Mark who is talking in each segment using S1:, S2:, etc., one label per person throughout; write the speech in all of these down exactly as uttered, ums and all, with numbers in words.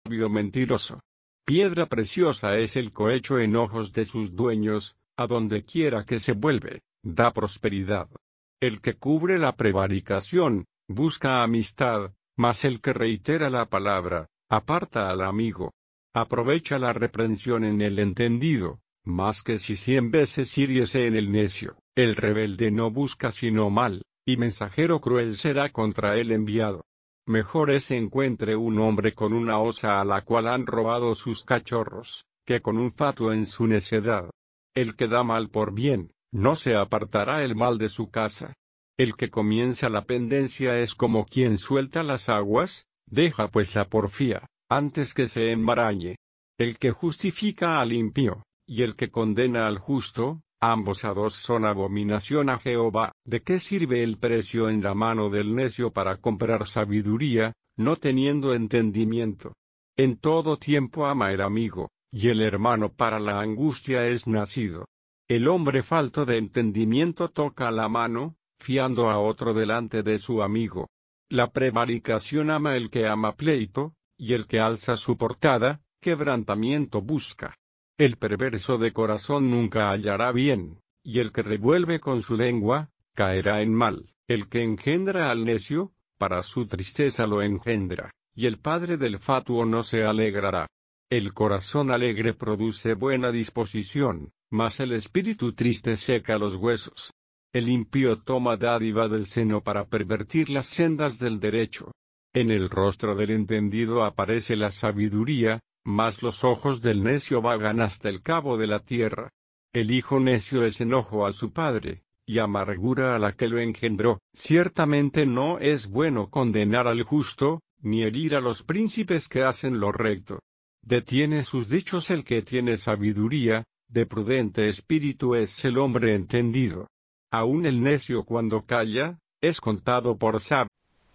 S1: sabio mentiroso. Piedra preciosa es el cohecho en ojos de sus dueños, a donde quiera que se vuelve, da prosperidad. El que cubre la prevaricación, busca amistad, mas el que reitera la palabra, aparta al amigo. Aprovecha la reprensión en el entendido, más que si cien veces hiriese en el necio. El rebelde no busca sino mal, y mensajero cruel será contra él enviado. Mejor es encuentre un hombre con una osa a la cual han robado sus cachorros, que con un fatuo en su necedad. El que da mal por bien, no se apartará el mal de su casa. El que comienza la pendencia es como quien suelta las aguas, deja pues la porfía, antes que se embarañe. El que justifica al impío, y el que condena al justo, ambos a dos son abominación a Jehová. ¿De qué sirve el precio en la mano del necio para comprar sabiduría, no teniendo entendimiento? En todo tiempo ama el amigo, y el hermano para la angustia es nacido. El hombre falto de entendimiento toca la mano, fiando a otro delante de su amigo. La prevaricación ama el que ama pleito, y el que alza su portada, quebrantamiento busca. El perverso de corazón nunca hallará bien, y el que revuelve con su lengua, caerá en mal. El que engendra al necio, para su tristeza lo engendra, y el padre del fatuo no se alegrará. El corazón alegre produce buena disposición, mas el espíritu triste seca los huesos. El impío toma dádiva del seno para pervertir las sendas del derecho. En el rostro del entendido aparece la sabiduría, mas los ojos del necio vagan hasta el cabo de la tierra. El hijo necio es enojo a su padre, y amargura a la que lo engendró. Ciertamente no es bueno condenar al justo, ni herir a los príncipes que hacen lo recto. Detiene sus dichos el que tiene sabiduría, de prudente espíritu es el hombre entendido. Aun el necio cuando calla, es contado por sabio.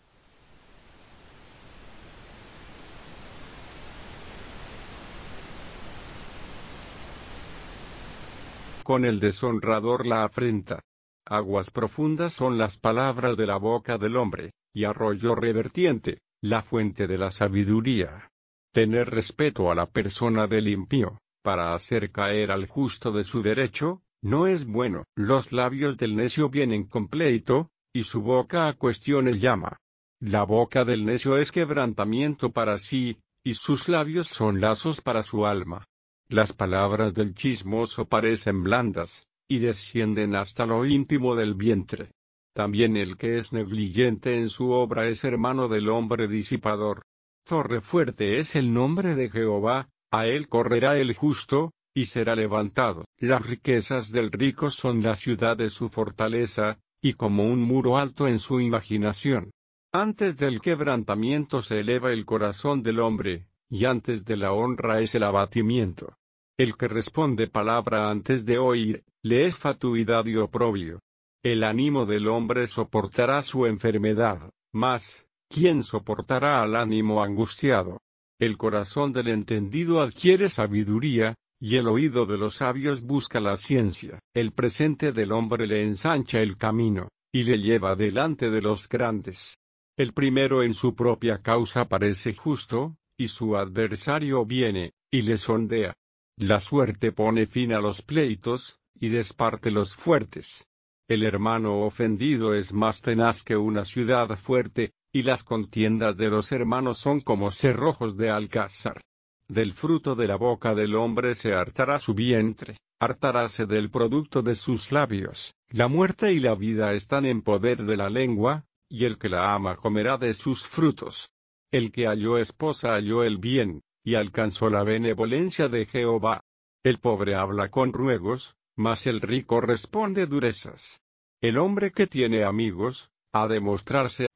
S1: Con el deshonrador la afrenta. Aguas profundas son las palabras de la boca del hombre, y arroyo revertiente, la fuente de la sabiduría. Tener respeto a la persona del impío, para hacer caer al justo de su derecho, no es bueno. Los labios del necio vienen con pleito, y su boca a cuestiones llama. La boca del necio es quebrantamiento para sí, y sus labios son lazos para su alma. Las palabras del chismoso parecen blandas, y descienden hasta lo íntimo del vientre. También el que es negligente en su obra es hermano del hombre disipador. Torre fuerte es el nombre de Jehová, a él correrá el justo, y será levantado. Las riquezas del rico son la ciudad de su fortaleza, y como un muro alto en su imaginación. Antes del quebrantamiento se eleva el corazón del hombre, y antes de la honra es el abatimiento. El que responde palabra antes de oír, le es fatuidad y oprobio. El ánimo del hombre soportará su enfermedad, mas, ¿quién soportará al ánimo angustiado? El corazón del entendido adquiere sabiduría, y el oído de los sabios busca la ciencia. El presente del hombre le ensancha el camino, y le lleva delante de los grandes. El primero en su propia causa parece justo, y su adversario viene, y le sondea. La suerte pone fin a los pleitos, y desparte los fuertes. El hermano ofendido es más tenaz que una ciudad fuerte, y las contiendas de los hermanos son como cerrojos de alcázar. Del fruto de la boca del hombre se hartará su vientre, hartaráse del producto de sus labios. La muerte y la vida están en poder de la lengua, y el que la ama comerá de sus frutos. El que halló esposa halló el bien, y alcanzó la benevolencia de Jehová. El pobre habla con ruegos, mas el rico responde durezas. El hombre que tiene amigos, ha de mostrarse